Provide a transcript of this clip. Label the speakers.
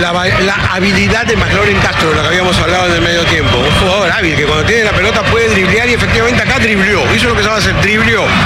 Speaker 1: la habilidad de McLaren Castro, lo que habíamos hablado en el medio tiempo. Un jugador hábil que cuando tiene la pelota puede driblear y efectivamente acá dribleó. Hizo lo que sabe hacer, dribleó.